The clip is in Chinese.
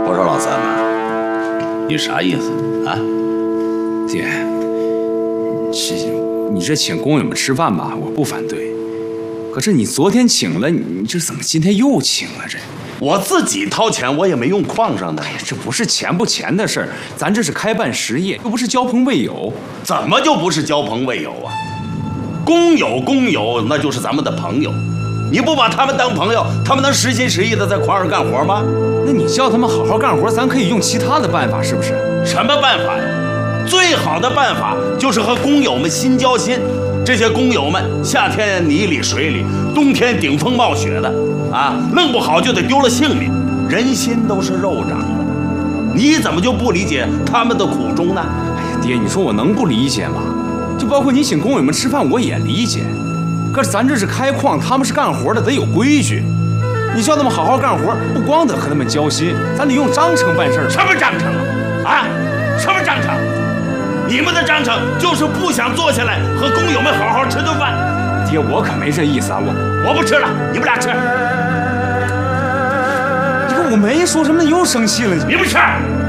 我说老三呐，你啥意思啊？ 爹，你这请工友们吃饭吧，我不反对。可是你昨天请了，你这怎么今天又请了？这我自己掏钱，我也没用矿上的。 哎呀，这不是钱不钱的事儿，咱这是开办实业，又不是交朋未友。 怎么就不是交朋未友啊？工友，那就是咱们的朋友。你不把他们当朋友，他们能实心实意的在矿上干活吗？ 那你叫他们好好干活，咱可以用其他的办法，是不是？ 什么办法呀？最好的办法就是和工友们心交心。这些工友们夏天泥里水里，冬天顶风冒雪的，啊，弄不好就得丢了性命。人心都是肉长的，你怎么就不理解他们的苦衷呢？ 哎呀，爹，你说我能不理解吗？就包括你请工友们吃饭，我也理解。可是咱这是开矿，他们是干活的，得有规矩。你叫他们好好干活，不光得和他们交心，咱得用章程办事儿。 什么章程啊？什么章程？你们的章程就是不想坐下来和工友们好好吃顿饭。 爹，我可没这意思啊， 我不吃了，你们俩吃。 你看我没说什么，你又生气了。 你不吃。